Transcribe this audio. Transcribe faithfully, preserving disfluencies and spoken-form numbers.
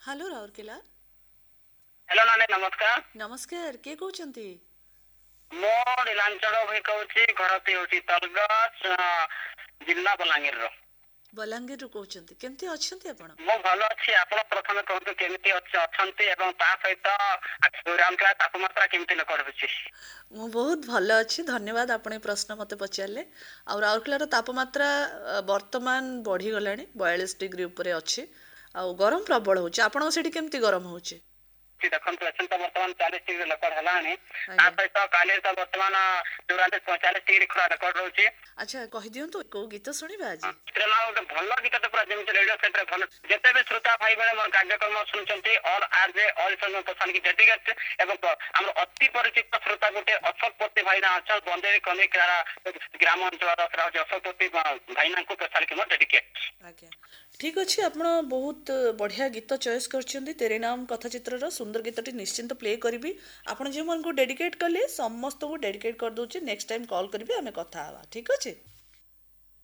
Hello Rourkela. Hello ନାନୀ ନମସ୍କାର। ନମସ୍କାର, କିଏ କହୁଛନ୍ତି? ମୁଁ ନୀଳାଞ୍ଚଳ ଭାଇ କହୁଛି, ଘରଟି ହଉଛି ତଲଗଛ, ଜିଲ୍ଲା ବଲାଙ୍ଗୀରର। ବଲାଙ୍ଗୀରରୁ କହୁଛନ୍ତି, କେମିତି ଅଛନ୍ତି ଆପଣ? ମୁଁ ଭଲ ଅଛି। ଆପଣ ପ୍ରଥମେ କୁହନ୍ତୁ କେମିତି ଅଛି ଅଛନ୍ତି ଏବଂ ତା ସହିତ ରାଉରକେଲା ତାପମାତ୍ରା କେମିତି ଲୋକ ରହୁଛି? ମୁଁ ବହୁତ ଭଲ ଅଛି, ଧନ୍ୟବାଦ ଆପଣ ଏ ପ୍ରଶ୍ନ ମୋତେ ପଚାରିଲେ। ଆଉ ରାଉରକେଲାର ତାପମାତ୍ରା ଅ, ବର୍ତ୍ତମାନ ବଢ଼ିଗଲାଣି, ବୟାଳିଶ ଡିଗ୍ରୀ ଉପରେ ଅଛି। ଆଉ ଗରମ ପ୍ରବଳ ହେଉଛି। ଆପଣଙ୍କ ସେଠି କେମିତି ଗରମ ହେଉଛି? ଦେଖନ୍ତୁ ଏଠି ତ ବର୍ତ୍ତମାନ ଚାଳିଶ ଡିଗ୍ରୀ ରେକର୍ଡ ହେଲାଣି। ତା ଆଜ୍ଞା। ସହିତ କାଲି ତ ବର୍ତ୍ତମାନ ଚଉରାଳିଶ ପଇଁଚାଳିଶ ଡିଗ୍ରୀ ଖରା ରେକର୍ଡ ରହୁଛି। ଆଚ୍ଛା, କହିଦିଅନ୍ତୁ କୋଉ ଗୀତ ଶୁଣିବା ଆଜି? ପ୍ରେମ ଗୋଟେ ଭଲ ଗୀତ ପୁରା ଯେମିତି ରେଡିଓ ସେଟରେ ଭଲ ଯେତେ ବି ଶ୍ରୋତା ଭାଇ ମାନେ ମୋର କାର୍ଯ୍ୟକ୍ରମ ଶୁଣୁଛନ୍ତି ଅଲ୍ ଆର୍ ଜେ ଅଲ୍ ପଠାଣିକି ଡେଡିକେଟ ଏବଂ ଆମର ଅତି ପରିଚିତ ଶ୍ରୋତା ଗୋଟେ ଅଶୋକପତି ଭାଇନା ଅଛନ୍ତି ବନ୍ଦେରୀ କନିକା ଗ୍ରାମ ଅଞ୍ଚଳର ସେଟା ହଉଛି ଅଶୋକପତି ଭାଇନାଙ୍କୁ ପଠାଣିକି ମୋର ଡେଡିକେଟ। ଆଜ୍ଞା, ଠିକ୍ ଅଛି। ଆପଣ ବହୁତ ବଢ଼ିଆ ଗୀତ ଚଏସ୍ କରିଛନ୍ତି। ତେରେ ନାମ କଥାଚିତ୍ରର ସୁନ୍ଦର ଗୀତଟି ନିଶ୍ଚିନ୍ତ ପ୍ଲେ କରିବି। ଆପଣ ଯେଉଁମାନଙ୍କୁ ଡେଡିକେଟ୍ କଲେ ସମସ୍ତଙ୍କୁ ଡେଡିକେଟ୍ କରିଦେଉଛି। ନେକ୍ସଟ ଟାଇମ୍ କଲ୍ କରିବି, ଆମେ କଥା ହେବା। ଠିକ୍ ଅଛି।